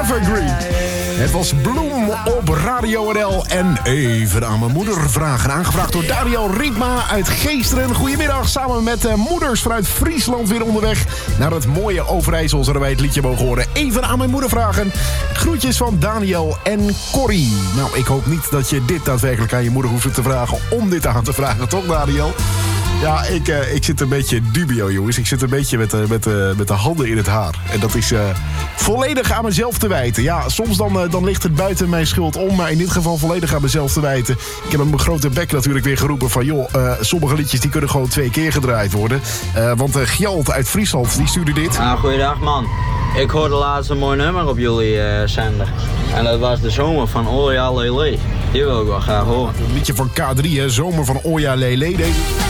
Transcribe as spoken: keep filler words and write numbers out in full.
Evergreen. Het was Bloem op Radio N L. En even aan mijn moeder vragen. Aangevraagd door Dario Rietma uit Geesteren. Goedemiddag, samen met uh, moeders vanuit Friesland weer onderweg naar het mooie Overijssel. Zodat wij het liedje mogen horen. Even aan mijn moeder vragen. Groetjes van Daniel en Corrie. Nou, ik hoop niet dat je dit daadwerkelijk aan je moeder hoeft te vragen om dit aan te vragen, toch Daniel? Ja, ik, uh, ik zit een beetje dubio, jongens. Ik zit een beetje met, uh, met, uh, met de handen in het haar. En dat is uh, volledig aan mezelf te wijten. Ja, soms dan, uh, dan ligt het buiten mijn schuld om. Maar in dit geval volledig aan mezelf te wijten. Ik heb mijn grote bek natuurlijk weer geroepen van... joh, uh, sommige liedjes die kunnen gewoon twee keer gedraaid worden. Uh, want uh, Gjalt uit Friesland, die stuurde dit. Ah, goeiedag man. Ik hoorde laatst een mooi nummer op jullie uh, zender. En dat was De Zomer van Oya Lele. Die wil ik wel graag horen. Een liedje van K drie, hè. Zomer van Oya Lele.